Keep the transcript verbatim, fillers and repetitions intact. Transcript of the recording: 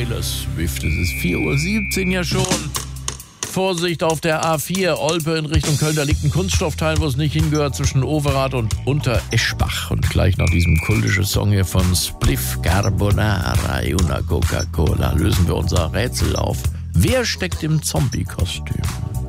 Taylor Swift. Es ist vier Uhr siebzehn ja schon. Vorsicht auf der A vier, Olpe in Richtung Köln. Da liegt ein Kunststoffteil, wo es nicht hingehört, zwischen Overath und Untereschbach. Und gleich nach diesem kultischen Song hier von Spliff Carbonara e una Coca-Cola lösen wir unser Rätsel auf. Wer steckt im Zombie-Kostüm?